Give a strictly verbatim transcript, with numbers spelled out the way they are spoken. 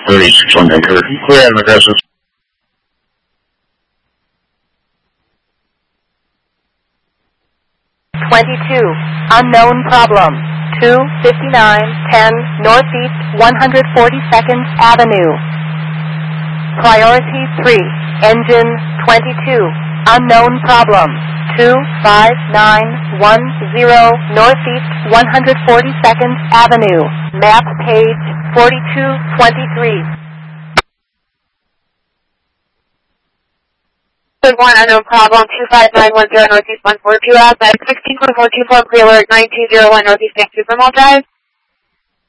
thirty-six on Anchor. Clear and aggressive. twenty-two, unknown problem. two fifty-nine ten Northeast one hundred forty-second Avenue. Priority three, engine twenty-two, unknown problem. two five nine one zero Northeast one hundred forty-second Avenue. Map page forty-two twenty-three. Good one, unknown problem, two five nine one zero Northeast one four two outside, sixteen four four two four, pre-alert nine two zero one Northeast Supermall Drive.